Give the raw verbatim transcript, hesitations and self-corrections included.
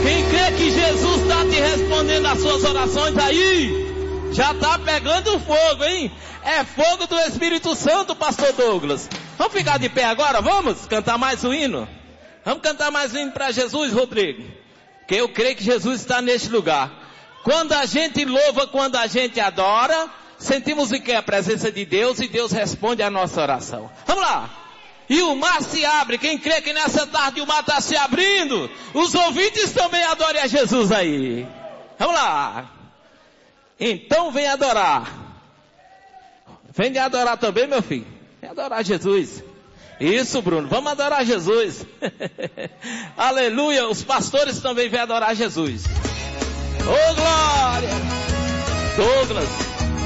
Quem crê que Jesus está te respondendo as suas orações aí, já está pegando fogo, hein? É fogo do Espírito Santo, pastor Douglas. Vamos ficar de pé agora, vamos? Cantar mais um hino? Vamos cantar mais um hino para Jesus, Rodrigo? Que eu creio que Jesus está neste lugar. Quando a gente louva, quando a gente adora, sentimos o que? A presença de Deus, e Deus responde a nossa oração. Vamos lá! E o mar se abre. Quem crê que nessa tarde o mar está se abrindo, os ouvintes também adorem a Jesus aí. Vamos lá. Então vem adorar. Vem adorar também, meu filho. Vem adorar Jesus. Isso, Bruno. Vamos adorar Jesus. Aleluia. Os pastores também vêm adorar Jesus. Ô, glória. Douglas.